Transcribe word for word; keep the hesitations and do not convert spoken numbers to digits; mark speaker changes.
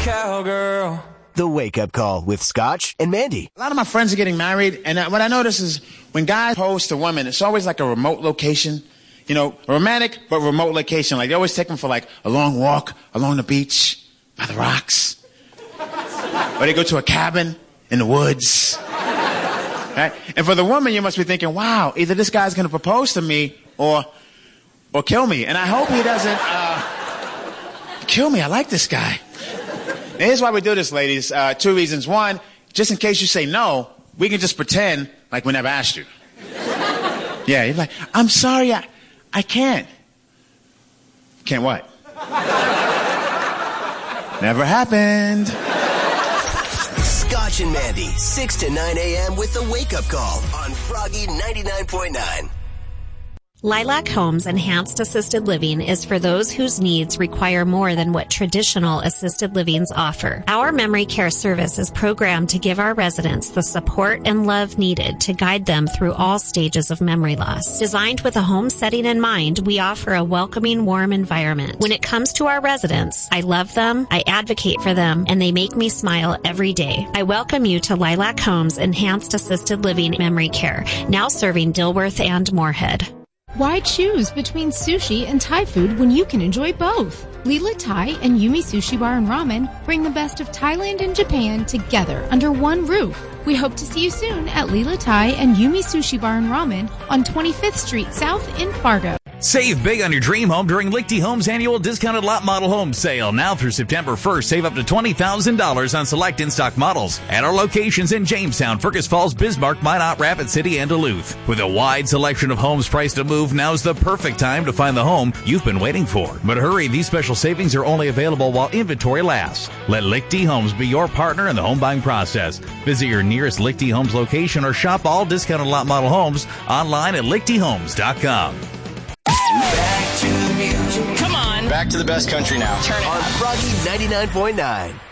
Speaker 1: cowgirl.
Speaker 2: The Wake Up Call with Scotch and Mandy.
Speaker 3: A lot of my friends are getting married, and what I notice is when guys propose to women, it's always like a remote location. You know, romantic but remote location. Like they always take them for like a long walk along the beach, by the rocks. Or they go to a cabin in the woods. Right? And for the woman, you must be thinking, wow, either this guy's going to propose to me or or kill me. And I hope he doesn't uh, kill me. I like this guy. Now, here's why we do this, ladies. Uh, two reasons. One, just in case you say no, we can just pretend like we never asked you. Yeah, you're like, I'm sorry, I, I can't. Can't what? Never happened.
Speaker 2: Scotch and Mandy, six to nine a.m. with The Wake Up Call on Froggy ninety-nine point nine.
Speaker 4: Lilac Homes Enhanced Assisted Living is for those whose needs require more than what traditional assisted livings offer. Our memory care service is programmed to give our residents the support and love needed to guide them through all stages of memory loss. Designed with a home setting in mind, we offer a welcoming, warm environment. When it comes to our residents, I love them, I advocate for them, and they make me smile every day. I welcome you to Lilac Homes Enhanced Assisted Living Memory Care, now serving Dilworth and Moorhead.
Speaker 5: Why choose between sushi and Thai food when you can enjoy both? Lila Thai and Yumi Sushi Bar and Ramen bring the best of Thailand and Japan together under one roof. We hope to see you soon at Lila Thai and Yumi Sushi Bar and Ramen on twenty-fifth Street South in Fargo.
Speaker 6: Save big on your dream home during Lichty Homes annual discounted lot model home sale. Now through September first, save up to twenty thousand dollars on select in-stock models at our locations in Jamestown, Fergus Falls, Bismarck, Minot, Rapid City, and Duluth. With a wide selection of homes priced to move, now's the perfect time to find the home you've been waiting for. But hurry, these special savings are only available while inventory lasts. Let Lichty Homes be your partner in the home buying process. Visit your nearest Lichty Homes location or shop all discounted lot model homes online at lichty homes dot com.
Speaker 1: Back to the music. Come on.
Speaker 7: Back to the best country now.
Speaker 1: Turn it
Speaker 2: on
Speaker 1: up.
Speaker 2: Froggy ninety-nine point nine.